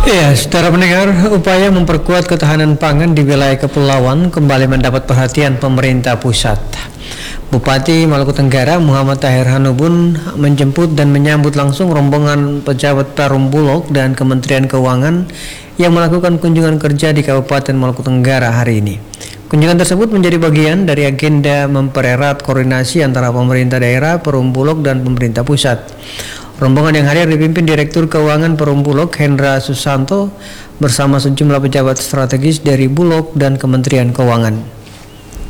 Ya, saudara pendengar, upaya memperkuat ketahanan pangan di wilayah kepulauan kembali mendapat perhatian pemerintah pusat. Bupati Maluku Tenggara Muhammad Tahir Hanubun menjemput dan menyambut langsung rombongan pejabat Perum Bulog dan Kementerian Keuangan yang melakukan kunjungan kerja di Kabupaten Maluku Tenggara hari ini. Kunjungan tersebut menjadi bagian dari agenda mempererat koordinasi antara pemerintah daerah, Perum Bulog, dan pemerintah pusat. Rombongan yang hadir dipimpin Direktur Keuangan Perum Bulog Hendra Susanto bersama sejumlah pejabat strategis dari Bulog dan Kementerian Keuangan.